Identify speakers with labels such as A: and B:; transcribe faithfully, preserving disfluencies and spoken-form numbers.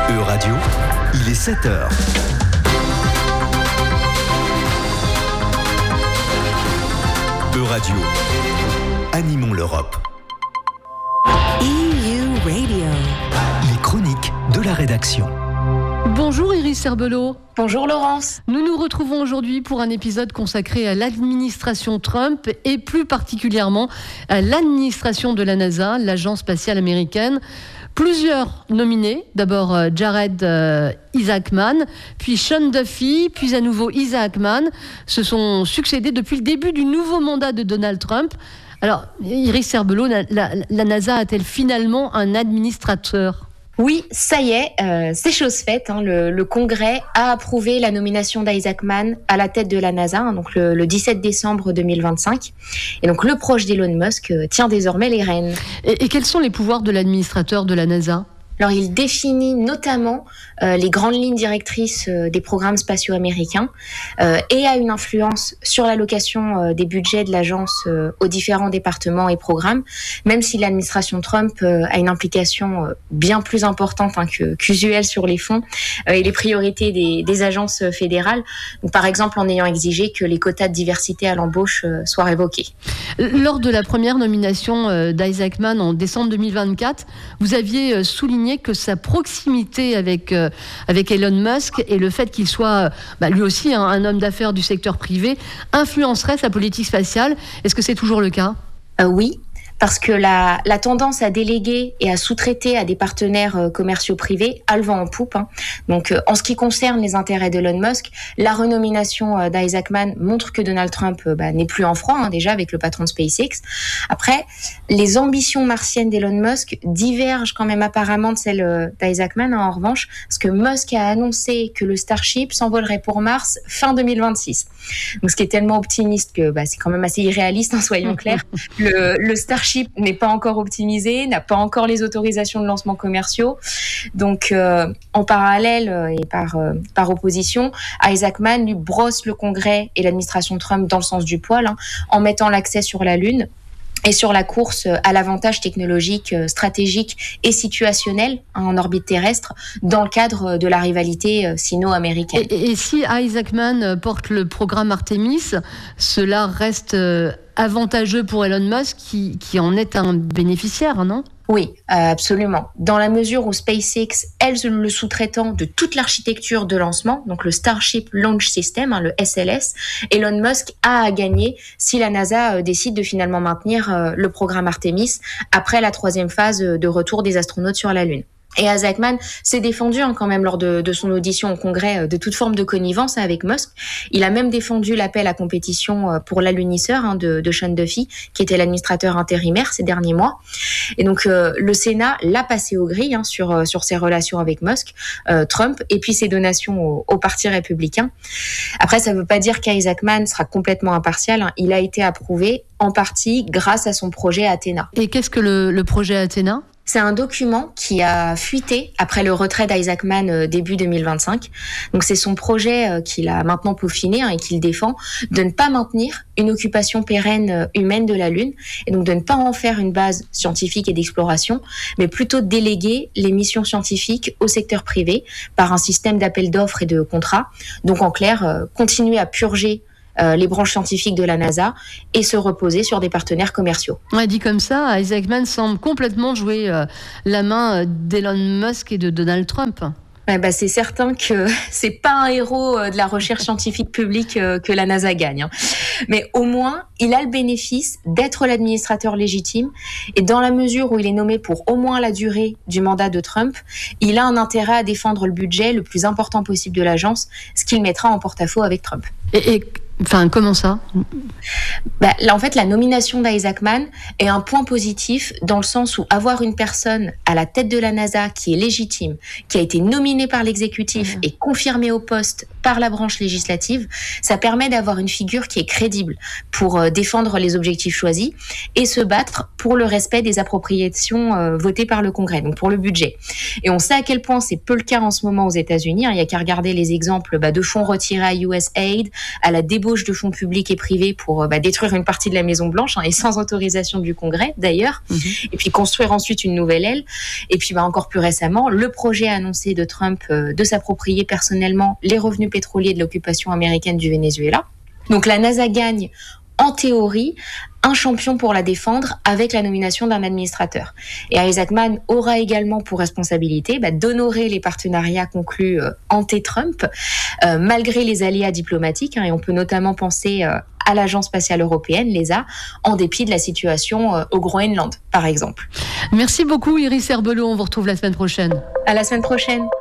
A: E-Radio, il est sept heures. E-Radio, animons l'Europe.
B: E U Radio.
A: Les chroniques de la rédaction.
C: Bonjour Iris Serbelot.
D: Bonjour Laurence.
C: Nous nous retrouvons aujourd'hui pour un épisode consacré à l'administration Trump et plus particulièrement à l'administration de la NASA, l'agence spatiale américaine. Plusieurs nominés, d'abord Jared euh, Isaacman, puis Sean Duffy, puis à nouveau Isaacman, se sont succédés depuis le début du nouveau mandat de Donald Trump. Alors, Iris Serbelot, la, la, la NASA a-t-elle finalement un administrateur ?
D: Oui, ça y est, euh, c'est chose faite. Hein. Le, le Congrès a approuvé la nomination d'Isaacman à la tête de la NASA, hein, donc le, le dix-sept décembre deux mille vingt-cinq. Et donc le proche d'Elon Musk euh, tient désormais les rênes.
C: Et, et quels sont les pouvoirs de l'administrateur de la NASA ?
D: Alors, il définit notamment euh, les grandes lignes directrices euh, des programmes spatiaux américains euh, et a une influence sur l'allocation euh, des budgets de l'agence euh, aux différents départements et programmes, même si l'administration Trump euh, a une implication euh, bien plus importante hein, que, qu'usuelle sur les fonds euh, et les priorités des, des agences fédérales. Donc, par exemple, en ayant exigé que les quotas de diversité à l'embauche euh, soient révoqués.
C: Lors de la première nomination euh, d'Isaacman en décembre deux mille vingt-quatre, vous aviez euh, souligné que sa proximité avec, euh, avec Elon Musk et le fait qu'il soit euh, bah, lui aussi hein, un homme d'affaires du secteur privé influencerait sa politique spatiale. Est-ce que c'est toujours le cas ?
D: euh, Oui. Parce que la, la tendance à déléguer et à sous-traiter à des partenaires euh, commerciaux privés a le vent en poupe. Hein. Donc, euh, en ce qui concerne les intérêts d'Elon Musk, la renomination euh, d'Isaacman montre que Donald Trump euh, bah, n'est plus en froid, hein, déjà avec le patron de SpaceX. Après, les ambitions martiennes d'Elon Musk divergent quand même apparemment de celles euh, d'Isaacman, hein, en revanche, parce que Musk a annoncé que le Starship s'envolerait pour Mars fin deux mille vingt-six. Donc, ce qui est tellement optimiste que bah, c'est quand même assez irréaliste, hein, soyons clairs. Le, le Starship n'est pas encore optimisé, n'a pas encore les autorisations de lancement commerciaux. Donc, euh, en parallèle euh, et par, euh, par opposition, Isaacman lui brosse le Congrès et l'administration Trump dans le sens du poil, hein, en mettant l'accès sur la Lune et sur la course à l'avantage technologique, stratégique et situationnel hein, en orbite terrestre dans le cadre de la rivalité sino-américaine.
C: Et, et si Isaacman porte le programme Artemis, cela reste avantageux pour Elon Musk qui, qui en est un bénéficiaire, non ?
D: Oui, absolument. Dans la mesure où SpaceX est le sous-traitant de toute l'architecture de lancement, donc le Starship Launch System, hein, le S L S, Elon Musk a à gagner si la NASA décide de finalement maintenir le programme Artemis après la troisième phase de retour des astronautes sur la Lune. Et Isaacman s'est défendu hein, quand même lors de, de son audition au Congrès de toute forme de connivence avec Musk. Il a même défendu l'appel à compétition pour l'alunisseur hein, de, de Sean Duffy, qui était l'administrateur intérimaire ces derniers mois. Et donc euh, le Sénat l'a passé au gris hein, sur, sur ses relations avec Musk, euh, Trump, et puis ses donations au, au Parti républicain. Après, ça ne veut pas dire qu'Isaacman sera complètement impartial. Hein. Il a été approuvé en partie grâce à son projet Athena.
C: Et qu'est-ce que le, le projet Athena ?
D: C'est un document qui a fuité après le retrait d'Isaacman euh, début deux mille vingt-cinq. Donc c'est son projet euh, qu'il a maintenant peaufiné hein, et qu'il défend de ne pas maintenir une occupation pérenne euh, humaine de la Lune et donc de ne pas en faire une base scientifique et d'exploration, mais plutôt de déléguer les missions scientifiques au secteur privé par un système d'appel d'offres et de contrats. Donc en clair, euh, continuer à purger Euh, les branches scientifiques de la NASA et se reposer sur des partenaires commerciaux.
C: On a dit comme ça, Isaacman semble complètement jouer euh, la main d'Elon Musk et de Donald Trump.
D: Ouais, bah, c'est certain que c'est pas un héros de la recherche scientifique publique que la NASA gagne. Hein. Mais au moins, il a le bénéfice d'être l'administrateur légitime et dans la mesure où il est nommé pour au moins la durée du mandat de Trump, il a un intérêt à défendre le budget le plus important possible de l'agence, ce qu'il mettra en porte-à-faux avec Trump.
C: Et, et enfin, comment ça ?
D: Bah, là, en fait, la nomination d'Isaacman est un point positif dans le sens où avoir une personne à la tête de la NASA qui est légitime, qui a été nominée par l'exécutif mmh. et confirmée au poste par la branche législative, ça permet d'avoir une figure qui est crédible pour euh, défendre les objectifs choisis et se battre pour le respect des appropriations euh, votées par le Congrès, donc pour le budget. Et on sait à quel point c'est peu le cas en ce moment aux États-Unis. Hein, il n'y a qu'à regarder les exemples bah, de fonds retirés à U S A I D, à la débauche débauche de fonds publics et privés pour bah, détruire une partie de la Maison-Blanche, hein, et sans autorisation du Congrès d'ailleurs, mmh. et puis construire ensuite une nouvelle aile. Et puis bah, encore plus récemment, le projet annoncé de Trump euh, de s'approprier personnellement les revenus pétroliers de l'occupation américaine du Venezuela. Donc la NASA gagne, en théorie, un champion pour la défendre avec la nomination d'un administrateur. Et Isaac Mann aura également pour responsabilité bah, d'honorer les partenariats conclus euh, anti-Trump, euh, malgré les aléas diplomatiques, hein, et on peut notamment penser euh, à l'Agence spatiale européenne, l'E S A, en dépit de la situation euh, au Groenland, par exemple.
C: Merci beaucoup Iris Herbelot, on vous retrouve la semaine prochaine.
D: À la semaine prochaine.